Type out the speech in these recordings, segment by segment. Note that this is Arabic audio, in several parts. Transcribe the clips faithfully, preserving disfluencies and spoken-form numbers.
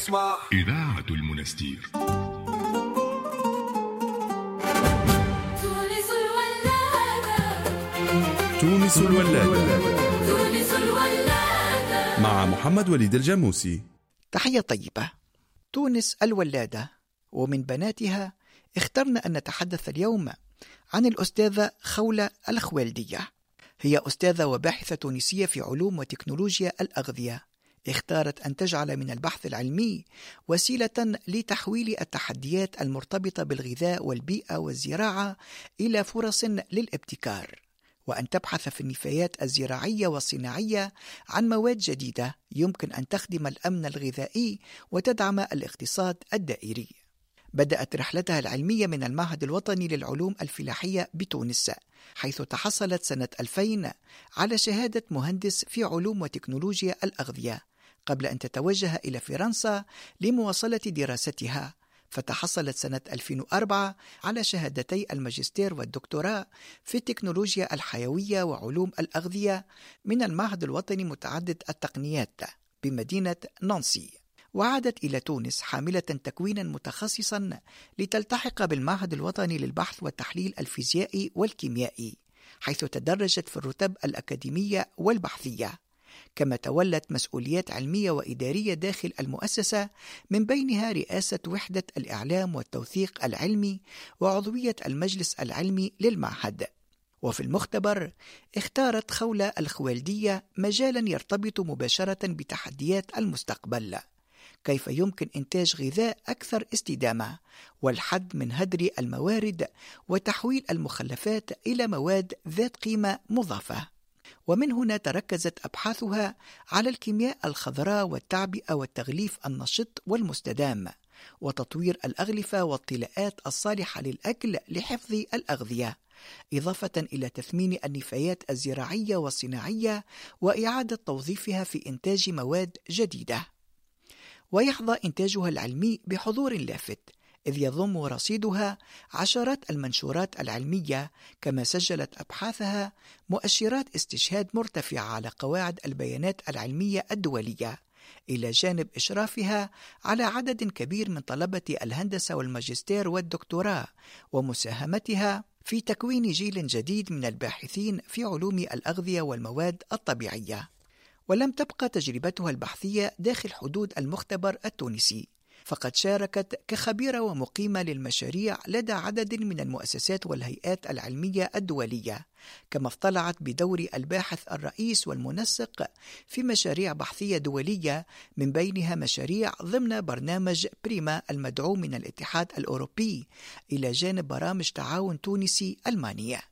اسمع إذاعة المنستير. تونس الولادة تونس الولادة تونس الولادة مع محمد وليد الجاموسي. تحية طيبة. تونس الولادة، ومن بناتها اخترنا أن نتحدث اليوم عن الأستاذة خولة الخوالدية. هي أستاذة وباحثة تونسية في علوم وتكنولوجيا الأغذية. اختارت أن تجعل من البحث العلمي وسيلة لتحويل التحديات المرتبطة بالغذاء والبيئة والزراعة إلى فرص للابتكار، وأن تبحث في النفايات الزراعية والصناعية عن مواد جديدة يمكن أن تخدم الأمن الغذائي وتدعم الاقتصاد الدائري. بدأت رحلتها العلمية من المعهد الوطني للعلوم الفلاحية بتونس، حيث تحصلت سنة ألفين على شهادة مهندس في علوم وتكنولوجيا الأغذية، قبل أن تتوجه إلى فرنسا لمواصلة دراستها، فتحصلت سنة ألفين وأربعة على شهادتي الماجستير والدكتوراه في التكنولوجيا الحيوية وعلوم الأغذية من المعهد الوطني متعدد التقنيات بمدينة نانسي، وعادت إلى تونس حاملة تكوينا متخصصا لتلتحق بالمعهد الوطني للبحث والتحليل الفيزيائي والكيميائي، حيث تدرجت في الرتب الأكاديمية والبحثية، كما تولت مسؤوليات علمية وإدارية داخل المؤسسة، من بينها رئاسة وحدة الإعلام والتوثيق العلمي وعضوية المجلس العلمي للمعهد. وفي المختبر اختارت خولة الخوالدية مجالا يرتبط مباشرة بتحديات المستقبل: كيف يمكن إنتاج غذاء أكثر استدامة، والحد من هدر الموارد، وتحويل المخلفات إلى مواد ذات قيمة مضافة. ومن هنا تركزت أبحاثها على الكيمياء الخضراء والتعبئة والتغليف النشط والمستدام، وتطوير الأغلفة والطلاءات الصالحة للأكل لحفظ الأغذية، إضافة إلى تثمين النفايات الزراعية والصناعية وإعادة توظيفها في إنتاج مواد جديدة. ويحظى إنتاجها العلمي بحضور لافت، إذ يضم رصيدها عشرات المنشورات العلمية، كما سجلت أبحاثها مؤشرات استشهاد مرتفعة على قواعد البيانات العلمية الدولية، إلى جانب إشرافها على عدد كبير من طلبة الهندسة والماجستير والدكتوراه، ومساهمتها في تكوين جيل جديد من الباحثين في علوم الأغذية والمواد الطبيعية. ولم تبقى تجربتها البحثية داخل حدود المختبر التونسي، فقد شاركت كخبيرة ومقيمة للمشاريع لدى عدد من المؤسسات والهيئات العلمية الدولية، كما اطلعت بدور الباحث الرئيس والمنسق في مشاريع بحثية دولية، من بينها مشاريع ضمن برنامج بريما المدعوم من الاتحاد الأوروبي، إلى جانب برامج تعاون تونسي ألمانية.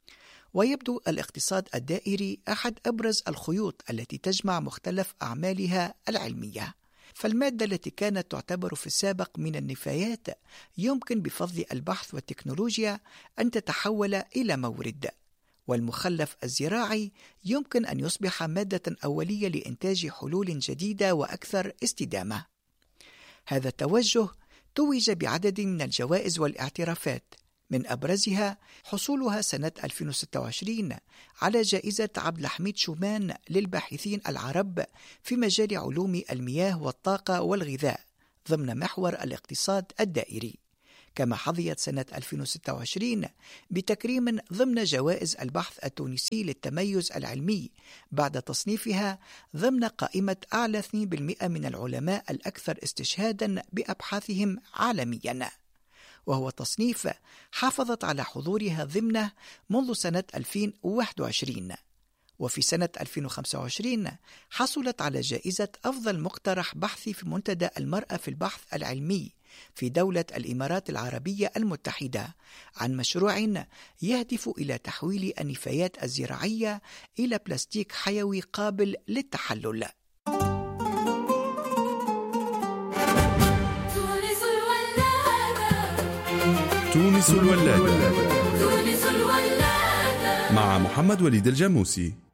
ويبدو الاقتصاد الدائري أحد أبرز الخيوط التي تجمع مختلف أعمالها العلمية، فالمادة التي كانت تعتبر في السابق من النفايات يمكن بفضل البحث والتكنولوجيا أن تتحول إلى مورد، والمخلف الزراعي يمكن أن يصبح مادة أولية لإنتاج حلول جديدة وأكثر استدامة. هذا التوجه توج بعدد من الجوائز والاعترافات، من أبرزها حصولها سنة ألفين وستة وعشرين على جائزة عبد الحميد شومان للباحثين العرب في مجال علوم المياه والطاقة والغذاء ضمن محور الاقتصاد الدائري، كما حظيت سنة ألفين وستة وعشرين بتكريم ضمن جوائز البحث التونسي للتميز العلمي، بعد تصنيفها ضمن قائمة أعلى اثنين بالمئة من العلماء الأكثر استشهادا بأبحاثهم عالميا، وهو تصنيف حافظت على حضورها ضمنه منذ سنة ألفين وواحد وعشرين. وفي سنة ألفين وخمسة وعشرين حصلت على جائزة أفضل مقترح بحثي في منتدى المرأة في البحث العلمي في دولة الإمارات العربية المتحدة، عن مشروع يهدف إلى تحويل النفايات الزراعية إلى بلاستيك حيوي قابل للتحلل. تونس الولادة تونس الولادة مع محمد وليد الجاموسي.